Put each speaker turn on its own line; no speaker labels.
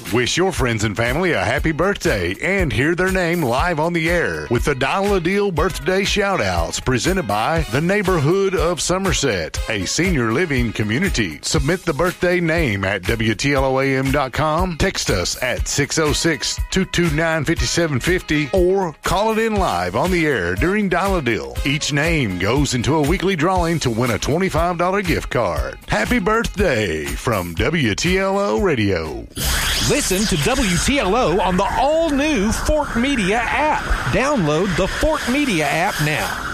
Wish your friends and family a happy birthday and hear their name live on the air with the Dial a Deal birthday shout-outs presented by the Neighborhood of Somerset, a senior living community. Submit the birthday name at WTLOAM.com, text us at 606-229-5750, or call it in live on the air during Dial a Deal. Each name goes into a weekly drawing to win a $25 gift card. Happy birthday from WTLO Radio.
Listen to WTLO on the all-new Fort Media app. Download the Fort Media app now.